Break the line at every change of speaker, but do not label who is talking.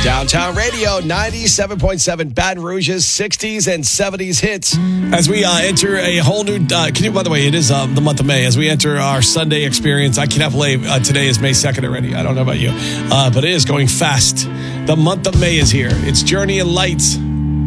Downtown Radio, 97.7 Baton Rouge's 60s and 70s hits. As we enter a whole new, by the way, it is the month of May. As we enter our Sunday experience, I cannot believe today is May 2nd already. I don't know about you, but it is going fast. The month of May is here. It's Journey and Lights.